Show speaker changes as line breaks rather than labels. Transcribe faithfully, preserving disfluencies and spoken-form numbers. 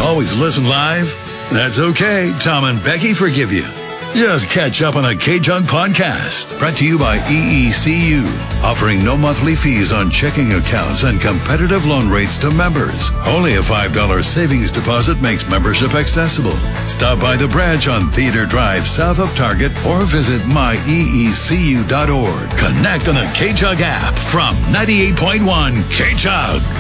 always listen live? That's okay. Tom and Becky forgive you. Just catch up on a K-Jug podcast. Brought to you by E E C U. Offering no monthly fees on checking accounts and competitive loan rates to members. Only a five dollars savings deposit makes membership accessible. Stop by the branch on Theater Drive south of Target or visit my e e c u dot org. Connect on the K-Jug app from ninety-eight point one K-Jug.